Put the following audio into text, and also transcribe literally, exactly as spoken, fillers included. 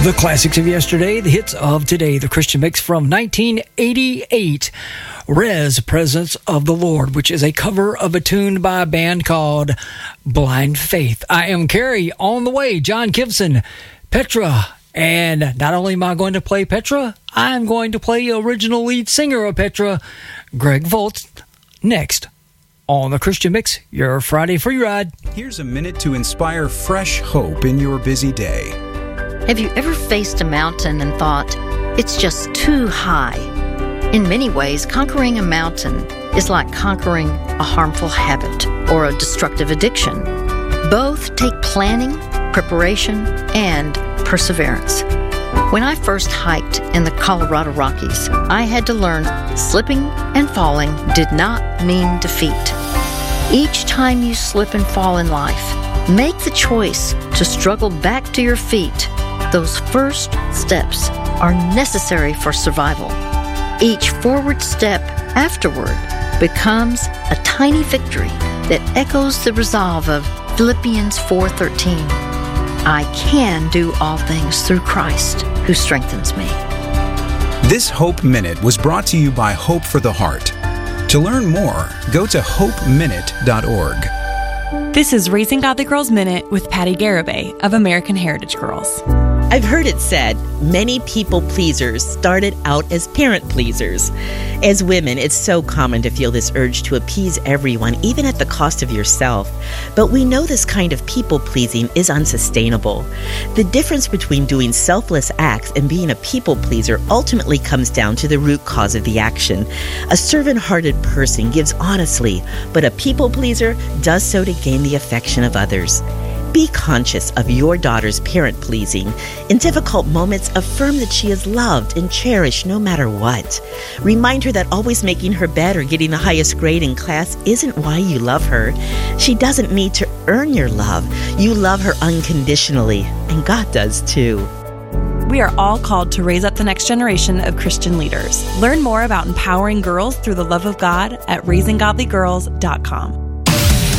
The classics of yesterday, the hits of today, the Christian Mix from nineteen eighty-eight. Rez, Presence of the Lord, which is a cover of a tune by a band called Blind Faith. I am Carrie, on the way, John Gibson, Petra. And not only am I going to play Petra, I'm going to play original lead singer of Petra, Greg Voltz, next on the Christian Mix, your Friday free ride. Here's a minute to inspire fresh hope in your busy day. Have you ever faced a mountain and thought, it's just too high? In many ways, conquering a mountain is like conquering a harmful habit or a destructive addiction. Both take planning, preparation, and perseverance. When I first hiked in the Colorado Rockies, I had to learn slipping and falling did not mean defeat. Each time you slip and fall in life, make the choice to struggle back to your feet. Those first steps are necessary for survival. Each forward step afterward becomes a tiny victory that echoes the resolve of Philippians four thirteen. I can do all things through Christ who strengthens me. This Hope Minute was brought to you by Hope for the Heart. To learn more, go to hope minute dot org. This is Raising Godly Girls Minute with Patty Garibay of American Heritage Girls. I've heard it said, many people pleasers started out as parent pleasers. As women, it's so common to feel this urge to appease everyone, even at the cost of yourself. But we know this kind of people-pleasing is unsustainable. The difference between doing selfless acts and being a people-pleaser ultimately comes down to the root cause of the action. A servant-hearted person gives honestly, but a people-pleaser does so to gain the affection of others. Be conscious of your daughter's parent-pleasing. In difficult moments, affirm that she is loved and cherished no matter what. Remind her that always making her bed or getting the highest grade in class isn't why you love her. She doesn't need to earn your love. You love her unconditionally, and God does too. We are all called to raise up the next generation of Christian leaders. Learn more about empowering girls through the love of God at raising godly girls dot com.